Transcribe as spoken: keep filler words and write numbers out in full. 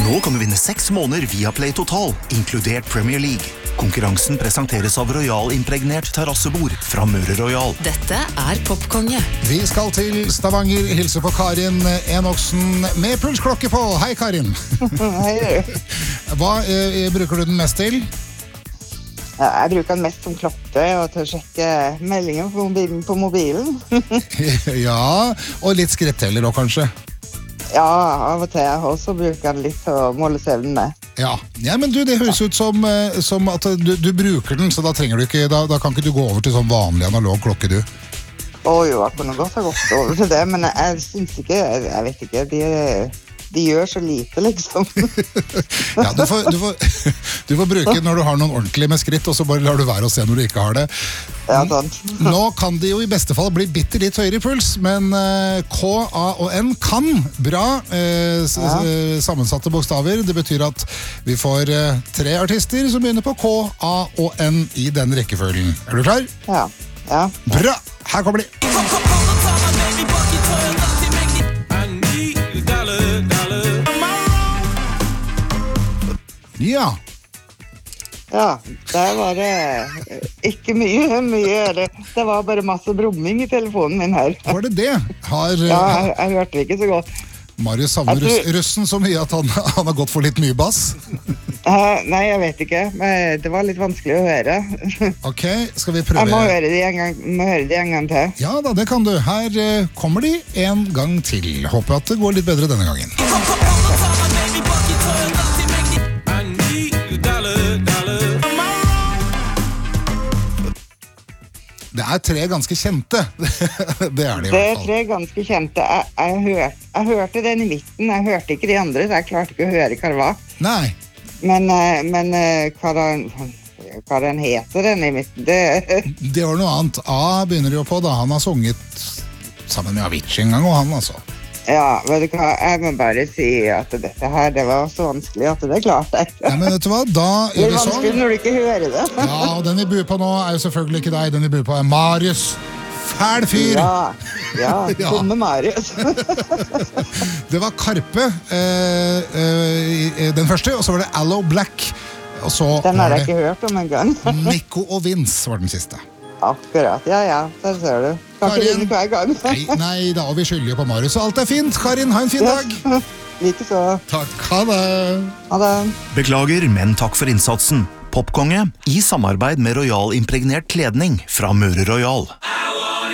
Nå kan du vinne seks måneder via Play Total, inkludert Premier League. Konkurransen presenteres av Royal impregnert terrassebord fra Møre Royal. Dette er Popkonge. Vi skal til Stavanger, hilse på Karin Enoksen med pulsklokke på. Hei, Karin. Hei. Hva eh, bruker du den mest til? Jeg bruker den mest som klokke og til å sjekke meldinger på mobilen. På mobilen. Ja, og litt skritteller også, kanskje. Ja, av og til. Og så bruker jeg den litt til å måle søvnen med. Ja. ja, men du, det høres ut som, som at du, du bruker den, så da trenger du ikke, da, da kan ikke du gå over til sånn vanlig analog klokke, du. Å jo, jeg kunne godt ha gått over til det, men jeg, jeg synes ikke, jeg, jeg vet ikke, de, de gjør så lite, liksom. Ja, du får, du, får, du får bruke den når du har noen ordentlig med skritt, og så bare lar du være å se når du ikke har det. Ja, sant. Nå kan det jo i beste fall bli bitte litt høyere i puls, men uh, K, A og N kan bra uh, s- Ja. s- sammensatte bokstaver. Det betyr at vi får uh, tre artister som begynner på K, A og N i den rekkefølgen. Er du klar? Ja, ja. Bra! Her kommer de. Ja, Ja, der var det ikke mye, mye. Det, det var bare masse brumming i telefonen min her. var det det? Har uh, Ja, jeg, jeg hørte det ikke så godt. Marius savner Jeg tror- russ, russen så mye at han, han har gått for litt mye bass? Eh, nei, jeg vet ikke. Men det var litt vanskelig å høre. Ok, skal vi Jeg må prøve? høre det en gang, må høre det en gang til. Ja da, det kan du. Her eh, kommer de en gang til. Håper at det går litt bedre denne gangen. Det er tre ganske kjente. Det er det i Det er hvert fall. tre ganske kjente. Jeg, jeg, hør, jeg hørte den i midten, jeg hørte ikke de andre, så jeg klarte ikke å høre hva det var. Nei, Men, eh, men eh, hva, den, hva den heter den i midten, det... det var noe annet. A begynner jo på da. Han har sunget sammen med Avicii en gang, og han altså. Ja, vet du hva, jeg må bare si at dette her, det var så vanskelig at det klarte jeg ikke. Ja, men vet du hva? Da Det gjør er vi vanskelig sånn. når du ikke hører det. Ja, og den vi buer på nå er jo selvfølgelig ikke deg. Den vi buer på er Marius. Fæl fyr! Ja, ja, Ja. dumme Marius. Det var Karpe, eh, eh, den første, og så var det Aloe Black. Og så Den har var jeg det ikke hørt om en gang. Nico og Vince var den siste. Akkurat, ja, ja, der ser du. Kan ikke Karin. vinne hver gang. Nei, nei da, og vi skylder jo på Marius, så alt er fint. Karin, ha en fin dag. Like så. Takk, ha det. Ha det. Beklager, men takk for innsatsen. Popkonge i samarbeid med Royal impregnert kledning fra Møre Royal.